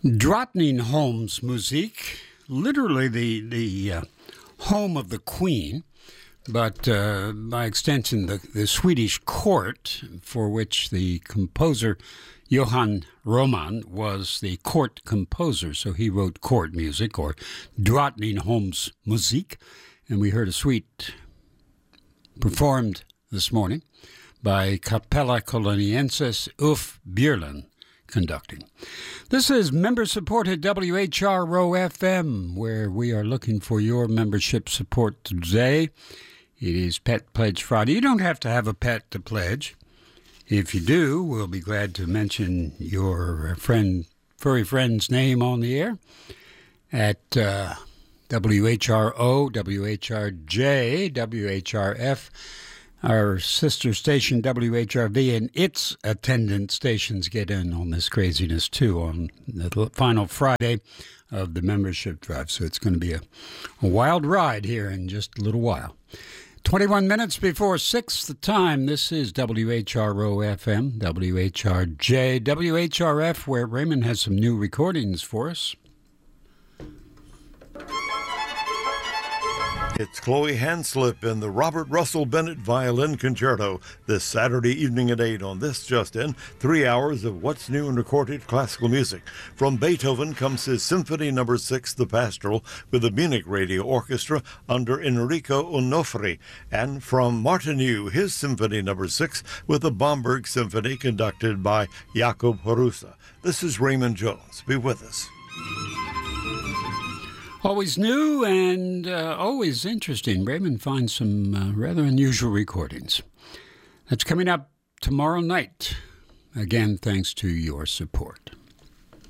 Drottningholmsmusik, literally the home of the Queen, but by extension the Swedish court, for which the composer Johann Roman was the court composer, so he wrote court music, or Drottningholmsmusik, and we heard a suite performed this morning by Capella Coloniensis Ulf Björlund conducting. This is member-supported WHRO FM, where we are looking for your membership support today. It is Pet Pledge Friday. You don't have to have a pet to pledge. If you do, we'll be glad to mention your furry friend's name on the air at WHRO, WHRJ, WHRF, our sister station WHRV, and its attendant stations get in on this craziness too on the final Friday of the membership drive. So it's going to be a wild ride here in just a little while. 21 minutes before 6 the time. This is WHRO FM, WHRJ, WHRF, where Raymond has some new recordings for us. It's Chloe Hanslip in the Robert Russell Bennett Violin Concerto this Saturday evening at 8 on This Just In, 3 hours of what's new in recorded classical music. From Beethoven comes his Symphony No. 6, The Pastoral, with the Munich Radio Orchestra under Enrico Onofri, and from Martinu, his Symphony No. 6, with the Bamberg Symphony conducted by Jakob Horusa. This is Raymond Jones. Be with us. Always new and always interesting. Raymond finds some rather unusual recordings. That's coming up tomorrow night. Again, thanks to your support.